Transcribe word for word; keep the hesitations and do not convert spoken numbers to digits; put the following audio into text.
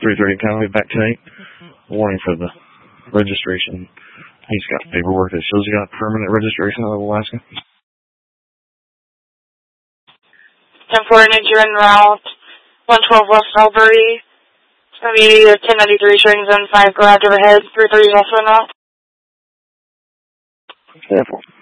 three thirty Cali, back tonight. Warning for the registration. He's got paperwork that shows he got permanent registration out of Alaska. ten four, you're en route, one twelve West Albury. It's going to be a ten ninety-three showing zone five garage overhead, three thirty is also en route. Careful.